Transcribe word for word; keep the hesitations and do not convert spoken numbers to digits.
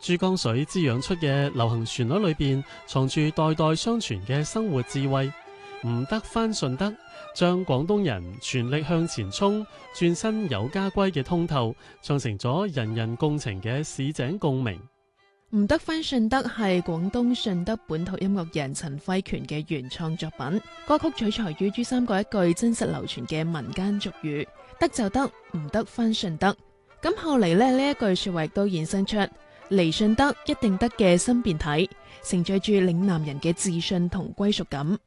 珠江水滋養出嘅流行旋律裏邊，藏住代代相傳嘅生活智慧。唔得翻順德，將廣東人全力向前衝、轉身有家歸嘅通透，唱成咗人人共情嘅市井共鳴。 唔得翻順德係廣東順德本土音樂人陳輝權嘅原創作品，歌曲取材於珠三角一句真實流傳嘅民間俗語：得就得，唔得翻順德。咁後嚟咧，呢一句說話亦都衍生出嚟順德一定得嘅新變體，承載住嶺南人嘅自信同歸屬感。